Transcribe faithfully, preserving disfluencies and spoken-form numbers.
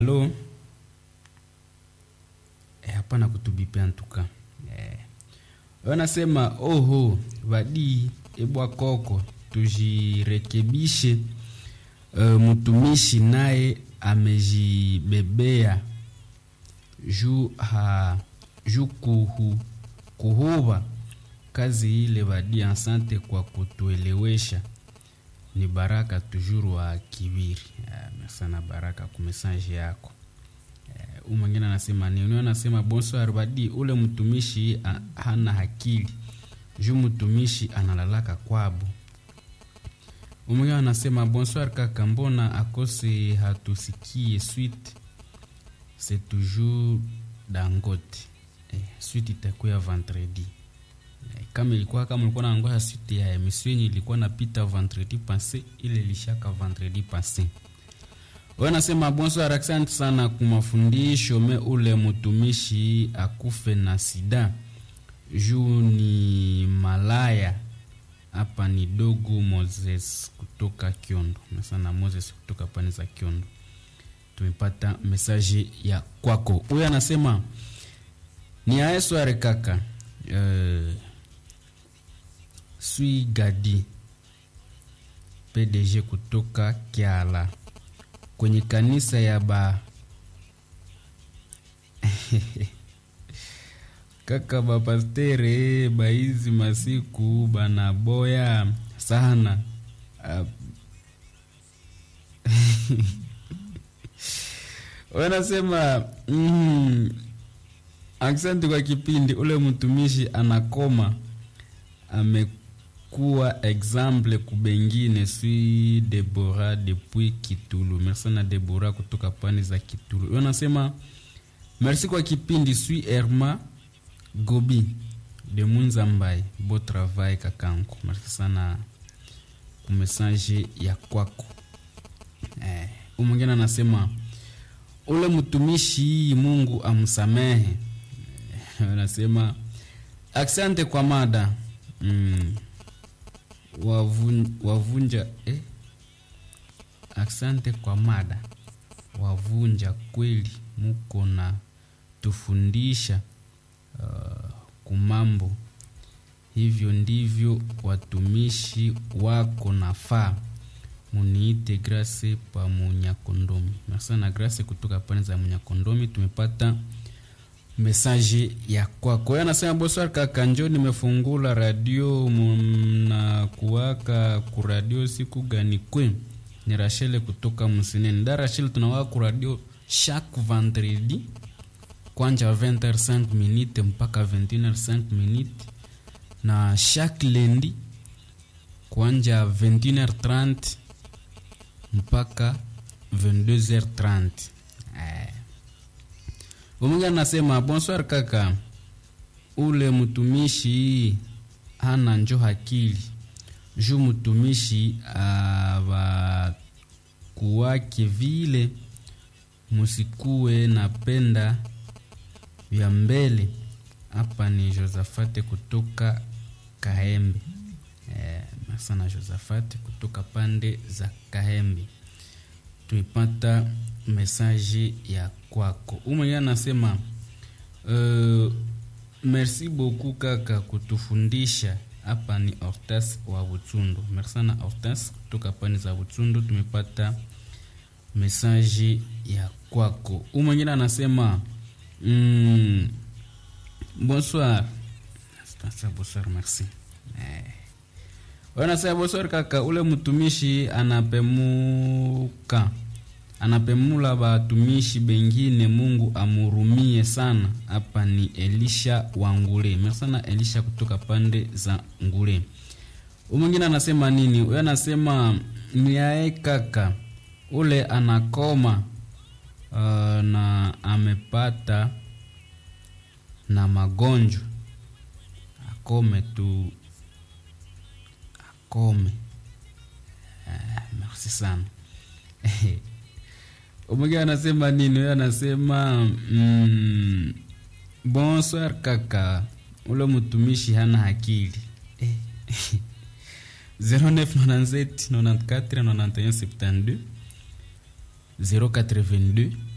Hello. Eh, hapana kutubipia ntuka. Eh. Wanasema oho vadi ebwa koko tujirekebishe. Uh, mtumishi naye amejibebea juu ha juu kuhu kuhuba kazi ile vadi. Asante kwa kutuelewesha. Ni Baraka tujuru wa Kibiri. Uh, sana Baraka kwa message yako. Uh, mwingine anasema ni unyo anasema bonsoir vadi ule mtumishi uh, hana hakili. Juu mtumishi analalaka kwabu. Mwingine anasema bonsoir kaka, mbona akose hatusikie suite. C'est toujours Dangote. Eh, suite itakuwa vendredi. Eh, kama ilikuwa kama ulikuwa naangoja suite ya emission ilikuwa napita vendredi passé, ile ilishaka vendredi passé. Wanasema bonsoir, asante sana kwa mafundisho. Me ule mtumishi akufe na sida juu ni malaya. Hapa ni dogo Moses kutoka Kiondo. Mesana Moses kutoka pani za Kiondo. Tumepata message ya kwako. Huyu anasema ni aesware kaka. Uh, Sui Gadi P D G kutoka Kiala kwenye kanisa ya ba kaka ba pastere baizi masiku banaboya sana. Uh, wanasema mm, asante kwa kipindi. Ule mtumishi anakoma amekuwa example kubengine. Sui Deborah depuis Kitulu. Merci na Deborah kutoka pani za Kitulu. Wanasema merci kwa kipindi. Sui Erma Gobi de Munzambai. Beau travail kakangu. Merci sana kwa message ya kwako. Eh, mwingine anasema ule mtumishi Mungu amsamehe. Anasema asante kwa mada. Mm. Wavun, wavunja eh asante kwa mada. Wavunja kweli muko na tufundisha uh, kumambo. Hivyo ndivyo watumishi wako nafaa. Muniite Grace pa Munyakondomi. Masana Grace kutoka pani za Munyakondomi. Tumepata message ya kwako. Yeye anasema bonsoir kaka, njoo nimefungula radio mna kuwaka ku radio siku gani kwe. Ni Rachel kutoka Musineni. Da Rachel tunawaka ku radio chaque vendredi kwanja vingt heures cinq minutes mpaka vingt et une heures cinq minutes, na chaque lundi kwanja vingt et une heures trente mpaka vingt-deux heures trente. Eh. Umunga nasema bonsoir kaka, ule mtumishi hana njo hakili. Ju mtumishi ava kuwake vile musikue napenda vya mbele. Hapa ni Josafate kutoka Kahembe. Eh, masana Josafate kutoka pande za Kahembe. Tuipata message ya kwako. Ume anasema uh, merci beaucoup kaka kutufundisha. Hapa ni Hortas wa Butsundo. Merci sana Hortas kutoka pande za Butsundo. Tumepata message ya kwako. Ume anasema mm, bonsoir. Sasa bonsoir, merci. Eh. Wanasema bonsoir kaka, ule mtumishi anapemuka. Anapemula batumishi bengine, Mungu amurumie sana. Hapa ni Elisha wa Ngule. Merci sana Elisha kutoka pande za Ngule. Mwingine anasema nini? Wewe anasema niae kaka, ule anakoma uh, na amepata na magonjwa. Akome tu akome. Uh, merci sana. Omega anasema nini? Yeye anasema mm, bonsoir kaka, ule mtumishi hana akili. Eh. zéro neuf neuf sept neuf quatre neuf un sept deux zéro quatre-vingt-deux